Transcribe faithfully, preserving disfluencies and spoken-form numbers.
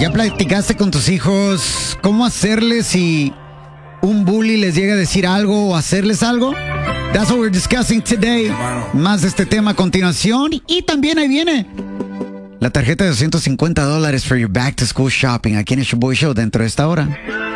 ¿Ya platicaste con tus hijos cómo hacerles si un bully les llega a decir algo o hacerles algo? That's what we're discussing today. Más de este tema a continuación. Y también ahí viene la tarjeta de doscientos cincuenta dólares for your back to school shopping aquí en el Show Boy Show dentro de esta hora.